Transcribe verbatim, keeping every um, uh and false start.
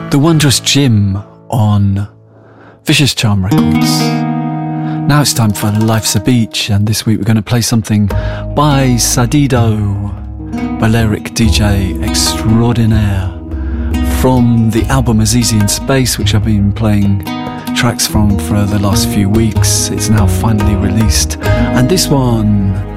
The Wondrous Jim on Vicious Charm Records. Now it's time for Life's a Beach, and this week we're going to play something by Sadido, Balearic D J extraordinaire, from the album Azizi in Space, which I've been playing tracks from for the last few weeks. It's now finally released, and this one